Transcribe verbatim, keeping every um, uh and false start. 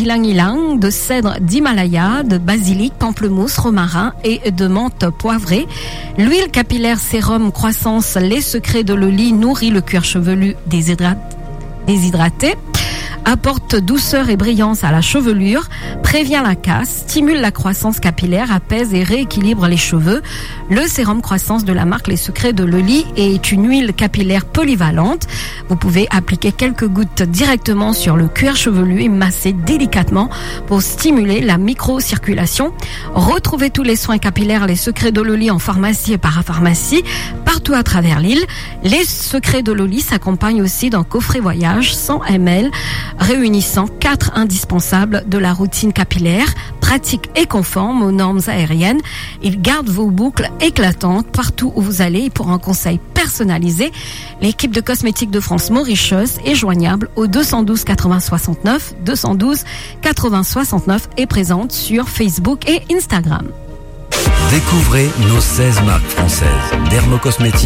d'ylang-ylang, de cèdre d'Himalaya, de basilic, pamplemousse, romarin et de menthe poivrée. L'huile capillaire sérum croissance Les Secrets de Loli nourrit le cuir chevelu déshydrat- déshydraté. Apporte douceur et brillance à la chevelure, prévient la casse, stimule la croissance capillaire, apaise et rééquilibre les cheveux. Le sérum croissance de la marque Les Secrets de Loli est une huile capillaire polyvalente. Vous pouvez appliquer quelques gouttes directement sur le cuir chevelu et masser délicatement pour stimuler la microcirculation. Retrouvez tous les soins capillaires Les Secrets de Loli en pharmacie et parapharmacie partout à travers l'île. Les Secrets de Loli s'accompagnent aussi d'un coffret voyage cent millilitres réunissant quatre indispensables de la routine capillaire, pratique et conforme aux normes aériennes. Il garde vos boucles éclatantes partout où vous allez. Pour un conseil personnalisé, l'équipe de cosmétiques de France Mauritius est joignable au deux cent douze quatre-vingts soixante-neuf, deux cent douze quatre-vingts soixante-neuf et présente sur Facebook et Instagram. Découvrez nos seize marques françaises. Dermocosmétiques.